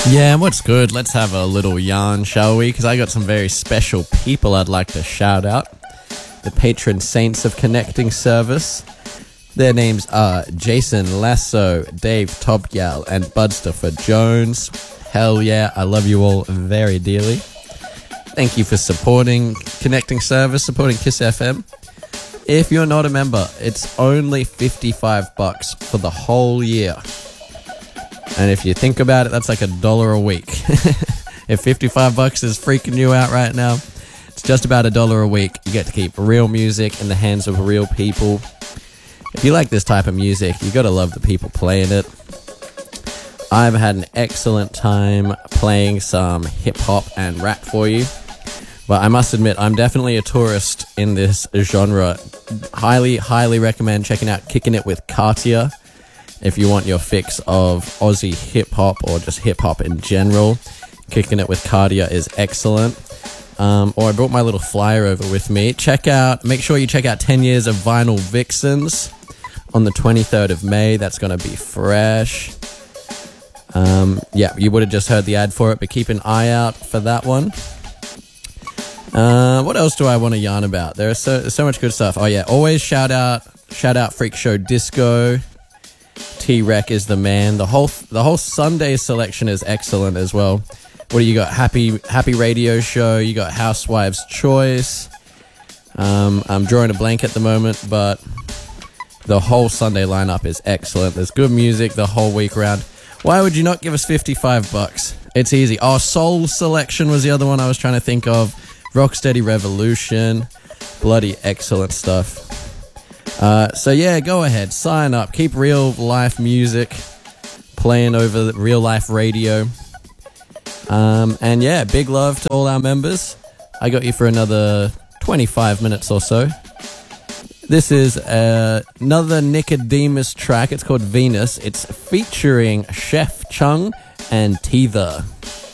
Yeah, what's good? Let's have a little yarn, shall we? Because I got some very special people I'd like to shout out. The patron saints of Connecting Service. Their names are Jason Lasso, Dave Topgal, and Budstaffer Jones. Hell yeah, I love you all very dearly. Thank you for supporting Connecting Service, supporting Kiss FM. If you're not a member, it's only $55 for the whole year. And if you think about it, that's like $1 a week. If $55 is freaking you out right now, it's just about $1 a week. You get to keep real music in the hands of real people. If you like this type of music, you gotta love the people playing it. I've had an excellent time playing some hip-hop and rap for you. But I must admit, I'm definitely a tourist in this genre. Highly, highly recommend checking out Kicking It with Cartier if you want your fix of Aussie hip-hop or just hip-hop in general. Kicking It with Cartier is excellent. Or I brought my little flyer over with me. Make sure you check out 10 Years of Vinyl Vixens on the 23rd of May. That's going to be fresh. Yeah, you would have just heard the ad for it, but keep an eye out for that one. What else do I want to yarn about? There's so much good stuff. Oh yeah, always shout out Freak Show Disco. T-Rec is the man. The whole Sunday selection is excellent as well. What do you got? Happy Radio Show. You got Housewives Choice. I'm drawing a blank at the moment, but the whole Sunday lineup is excellent. There's good music the whole week round. Why would you not give us $55? It's easy. Oh, Soul Selection was the other one I was trying to think of. Rocksteady Revolution. Bloody excellent stuff. So yeah, go ahead, sign up. Keep real life music playing over the real life radio. And yeah, big love to all our members. I got you for another 25 minutes or so. This is another Nicodemus track. It's called Venus. It's featuring Chef Chung and Teether.